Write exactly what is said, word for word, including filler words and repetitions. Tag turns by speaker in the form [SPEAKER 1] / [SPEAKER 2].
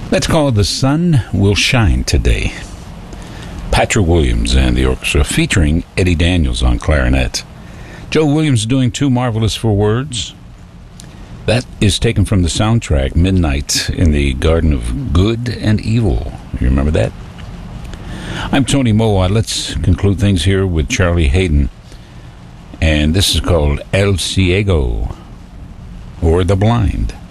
[SPEAKER 1] That's called The Sun Will Shine Today. Patrick Williams and the orchestra featuring Eddie Daniels on clarinet. Joe Williams doing Too Marvelous for Words. That is taken from the soundtrack Midnight in the Garden of Good and Evil. You remember that? I'm Tony Moa. Let's conclude things here with Charlie Haydn. And this is called El Ciego, or The Blind.